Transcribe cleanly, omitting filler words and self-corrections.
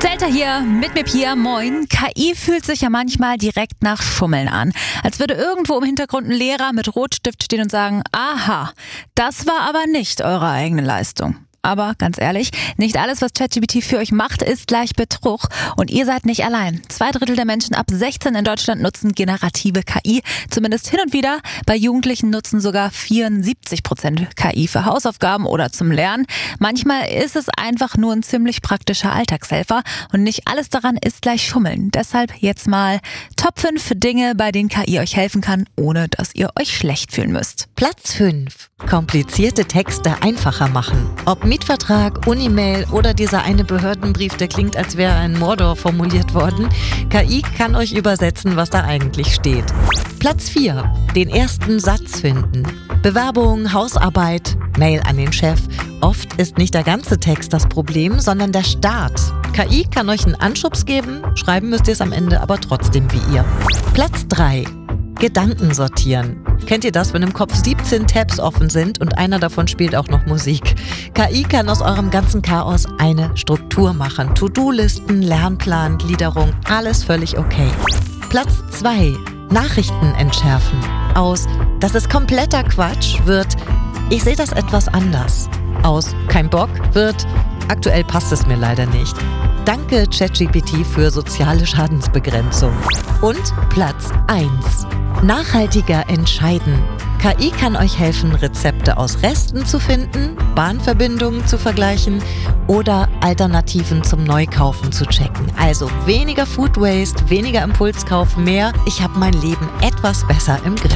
Zelter hier, mit mir Pia, moin. KI fühlt sich ja manchmal direkt nach Schummeln an. Als würde irgendwo im Hintergrund ein Lehrer mit Rotstift stehen und sagen, aha, das war aber nicht eure eigene Leistung. Aber ganz ehrlich, nicht alles, was ChatGPT für euch macht, ist gleich Betrug. Und ihr seid nicht allein. 2/3 der Menschen ab 16 in Deutschland nutzen generative KI. Zumindest hin und wieder. Bei Jugendlichen nutzen sogar 74% KI für Hausaufgaben oder zum Lernen. Manchmal ist es einfach nur ein ziemlich praktischer Alltagshelfer. Und nicht alles daran ist gleich Schummeln. Deshalb jetzt mal Top 5 Dinge, bei denen KI euch helfen kann, ohne dass ihr euch schlecht fühlen müsst. Platz 5. Komplizierte Texte einfacher machen. Ob Mietvertrag, Unimail oder dieser eine Behördenbrief, der klingt, als wäre ein Mordor formuliert worden. KI kann euch übersetzen, was da eigentlich steht. Platz 4. Den ersten Satz finden. Bewerbung, Hausarbeit, Mail an den Chef. Oft ist nicht der ganze Text das Problem, sondern der Start. KI kann euch einen Anschubs geben, schreiben müsst ihr es am Ende aber trotzdem wie ihr. Platz 3. Gedanken sortieren. Kennt ihr das, wenn im Kopf 17 Tabs offen sind und einer davon spielt auch noch Musik? KI kann aus eurem ganzen Chaos eine Struktur machen. To-Do-Listen, Lernplan, Gliederung, alles völlig okay. Platz 2. Nachrichten entschärfen. Aus "Das ist kompletter Quatsch" wird "Ich sehe das etwas anders". Aus "Kein Bock" wird "Aktuell passt es mir leider nicht". Danke ChatGPT für soziale Schadensbegrenzung. Und Platz 1. Nachhaltiger entscheiden. KI kann euch helfen, Rezepte aus Resten zu finden, Bahnverbindungen zu vergleichen oder Alternativen zum Neukaufen zu checken. Also weniger Food Waste, weniger Impulskauf, mehr "Ich habe mein Leben etwas besser im Griff".